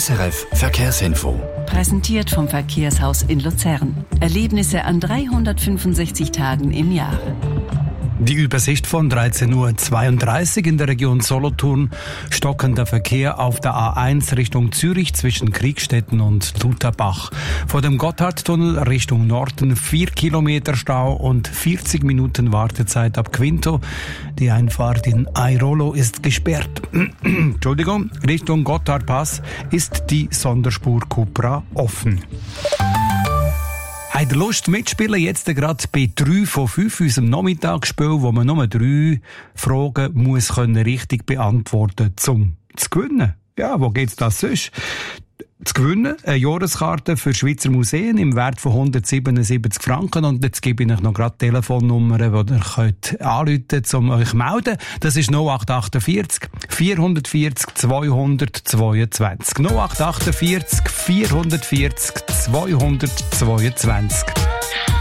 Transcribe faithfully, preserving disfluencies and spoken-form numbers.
S R F Verkehrsinfo. Präsentiert vom Verkehrshaus in Luzern. Erlebnisse an dreihundertfünfundsechzig Tagen im Jahr. Die Übersicht von dreizehn Uhr zweiunddreißig in der Region Solothurn. Stockender Verkehr auf der A eins Richtung Zürich zwischen Kriegstetten und Lutherbach. Vor dem Gotthardtunnel Richtung Norden vier Kilometer Stau und vierzig Minuten Wartezeit ab Quinto. Die Einfahrt in Airolo ist gesperrt. Entschuldigung, Richtung Gotthardpass ist die Sonderspur Cupra offen. Habt ihr Lust mitspielen? Jetzt gerade bei drei von fünf, unserem Nachmittagsspiel, wo man nur drei Fragen muss können richtig beantworten zum zu gewinnen. Ja, wo geht's das sonst? Zu gewinnen eine Jahreskarte für Schweizer Museen im Wert von hundertsiebenundsiebzig Franken. Und jetzt gebe ich euch noch gerade Telefonnummern, die ihr könnt anrufen könnt, um euch zu melden. Das ist null acht achtundvierzig vierhundertvierzig zweihundertzweiundzwanzig. null acht achtundvierzig vierhundertvierzig zweihundertzweiundzwanzig.